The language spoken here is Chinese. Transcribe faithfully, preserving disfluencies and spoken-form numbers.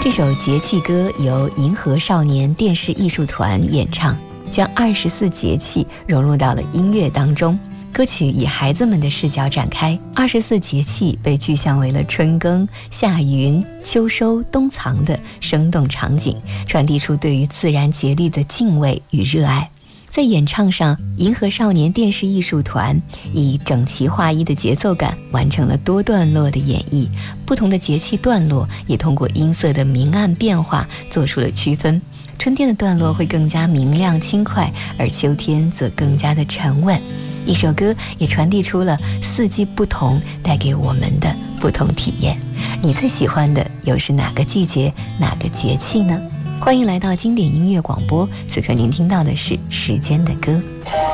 这首节气歌由银河少年电视艺术团演唱，将二十四节气融入到了音乐当中。歌曲以孩子们的视角展开，二十四节气被具象为了春耕、夏耘、秋收、冬藏的生动场景，传递出对于自然节律的敬畏与热爱。在演唱上，银河少年电视艺术团以整齐划一的节奏感完成了多段落的演绎，不同的节气段落也通过音色的明暗变化做出了区分。春天的段落会更加明亮轻快，而秋天则更加的沉稳。一首歌也传递出了四季不同带给我们的不同体验。你最喜欢的又是哪个季节、哪个节气呢？欢迎来到经典音乐广播，此刻您听到的是时间的歌。